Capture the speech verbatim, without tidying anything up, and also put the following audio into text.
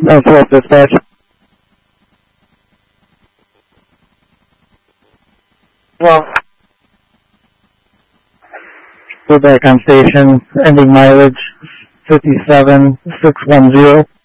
Northwest Dispatch. Well, we're back on station, ending mileage fifty-seven six one zero.